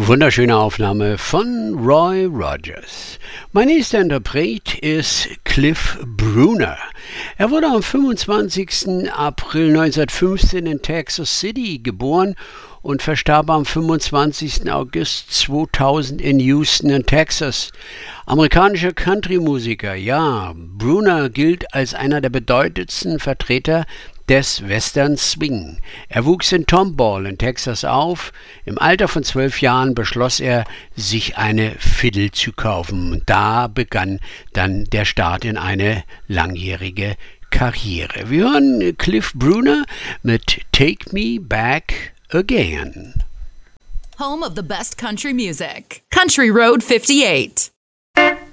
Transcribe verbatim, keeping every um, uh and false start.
Wunderschöne Aufnahme von Roy Rogers. Mein nächster Interpret ist Cliff Bruner. Er wurde am fünfundzwanzigsten April neunzehnhundertfünfzehn in Texas City geboren und verstarb am fünfundzwanzigsten August zweitausend in Houston in Texas. Amerikanischer Country-Musiker, ja, Bruner gilt als einer der bedeutendsten Vertreter des Western Swing. Er wuchs in Tomball in Texas auf. Im Alter von zwölf Jahren beschloss er, sich eine Fiddle zu kaufen. Und da begann dann der Start in eine langjährige Karriere. Wir hören Cliff Bruner mit Take Me Back Again. Home of the best country music. Country Road fifty-eight.